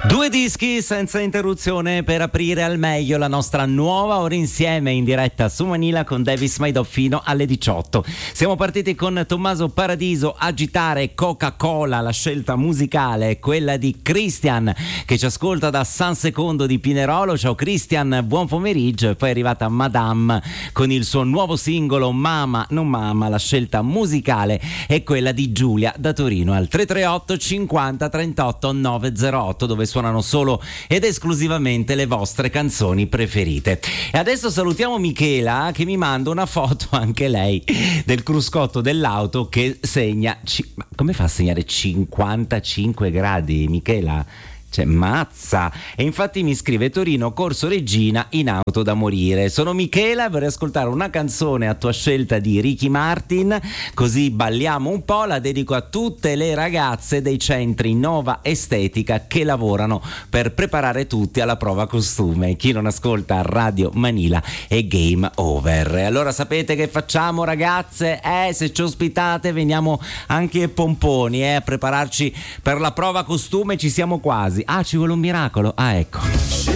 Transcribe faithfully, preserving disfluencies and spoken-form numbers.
Due dischi senza interruzione per aprire al meglio la nostra nuova ora insieme in diretta su Manila con Davis Maidò fino alle diciotto. Siamo partiti con Tommaso Paradiso, Agitare Coca-Cola, la scelta musicale è quella di Christian che ci ascolta da San Secondo di Pinerolo. Ciao Christian, buon pomeriggio. E poi è arrivata Madame con il suo nuovo singolo Mama, non Mama, la scelta musicale è quella di Giulia da Torino al tre tre otto cinquanta trentotto novecentootto dove suonano solo ed esclusivamente le vostre canzoni preferite. E adesso salutiamo Michela che mi manda una foto anche lei del cruscotto dell'auto che segna, ma come fa a segnare cinquantacinque gradi, Michela? Cioè, mazza! E infatti mi scrive: Torino, Corso Regina, in auto da morire. Sono Michela, vorrei ascoltare una canzone a tua scelta di Ricky Martin, così balliamo un po'. La dedico a tutte le ragazze dei centri Nova Estetica che lavorano per preparare tutti alla prova costume. Chi non ascolta Radio Manila è game over. E allora sapete che facciamo, ragazze? Eh, se ci ospitate veniamo anche ai pomponi, eh, a prepararci per la prova costume. Ci siamo quasi. Ah, ci vuole un miracolo. Ah, ecco.